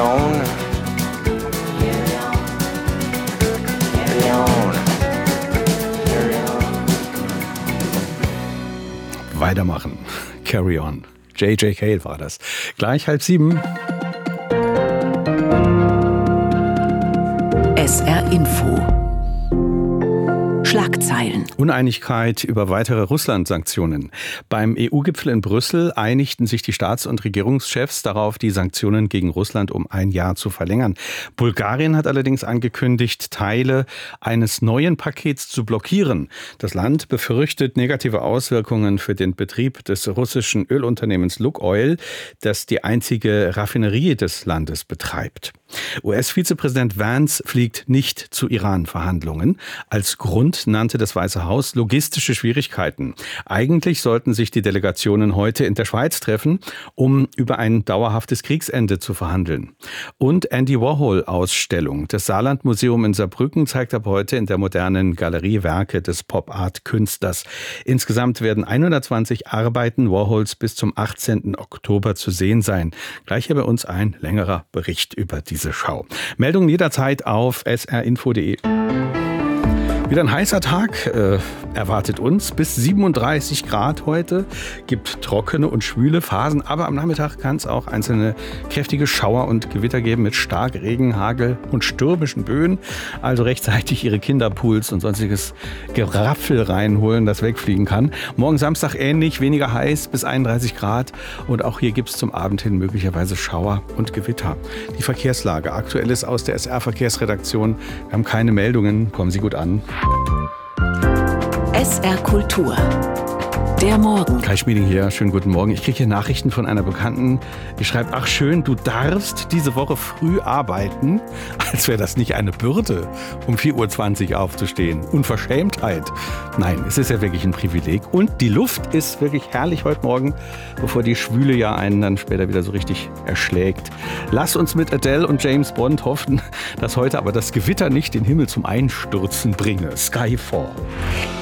on. Carry on. Carry on. Weitermachen. Carry on. J.J. Cale war das. Gleich 6:30. SR Info. Schlagzeilen. Uneinigkeit über weitere Russland-Sanktionen. Beim EU-Gipfel in Brüssel einigten sich die Staats- und Regierungschefs darauf, die Sanktionen gegen Russland um 1 Jahr zu verlängern. Bulgarien hat allerdings angekündigt, Teile eines neuen Pakets zu blockieren. Das Land befürchtet negative Auswirkungen für den Betrieb des russischen Ölunternehmens Lukoil, das die einzige Raffinerie des Landes betreibt. US-Vizepräsident Vance fliegt nicht zu Iran-Verhandlungen. Als Grund nannte das Weiße Haus logistische Schwierigkeiten. Eigentlich sollten sich die Delegationen heute in der Schweiz treffen, um über ein dauerhaftes Kriegsende zu verhandeln. Und Andy Warhol-Ausstellung. Das Saarland-Museum in Saarbrücken zeigt ab heute in der modernen Galerie Werke des Pop-Art-Künstlers. Insgesamt werden 120 Arbeiten Warhols bis zum 18. Oktober zu sehen sein. Gleich hier bei uns ein längerer Bericht über diese Schau. Meldungen jederzeit auf srinfo.de. Wieder ein heißer Tag erwartet uns. Bis 37 Grad heute. Gibt trockene und schwüle Phasen. Aber am Nachmittag kann es auch einzelne kräftige Schauer und Gewitter geben mit Starkregen, Hagel und stürmischen Böen. Also rechtzeitig Ihre Kinderpools und sonstiges Geraffel reinholen, das wegfliegen kann. Morgen Samstag ähnlich, weniger heiß bis 31 Grad. Und auch hier gibt es zum Abend hin möglicherweise Schauer und Gewitter. Die Verkehrslage. Aktuelles aus der SR-Verkehrsredaktion. Wir haben keine Meldungen. Kommen Sie gut an. SR Kultur. Der Morgen. Kai Schmieding hier, schönen guten Morgen. Ich kriege hier Nachrichten von einer Bekannten, die schreibt, ach schön, du darfst diese Woche früh arbeiten, als wäre das nicht eine Bürde, um 4:20 Uhr aufzustehen. Unverschämtheit. Nein, es ist ja wirklich ein Privileg. Und die Luft ist wirklich herrlich heute Morgen, bevor die Schwüle ja einen dann später wieder so richtig erschlägt. Lass uns mit Adele und James Bond hoffen, dass heute aber das Gewitter nicht den Himmel zum Einstürzen bringe. Skyfall.